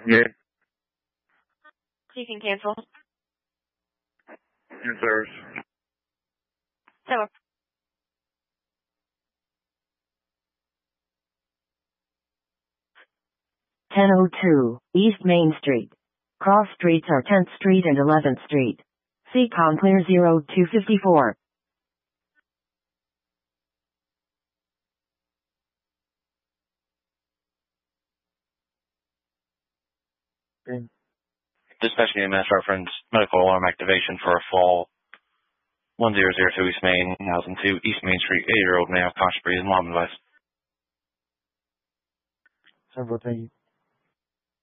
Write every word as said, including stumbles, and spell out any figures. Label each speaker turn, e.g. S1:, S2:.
S1: Yeah.
S2: So you can cancel.
S1: Yes, sir.
S2: So
S3: ten oh two, East Main Street. Cross streets are tenth Street and eleventh Street. C C O M clear zero two fifty-four.
S1: Okay.
S4: Dispatch E M S reference, medical alarm activation for a fall. one zero zero two East Main, housing two, East Main Street, eight-year-old male, conscious breathing, alarm device.
S1: Several, thank you.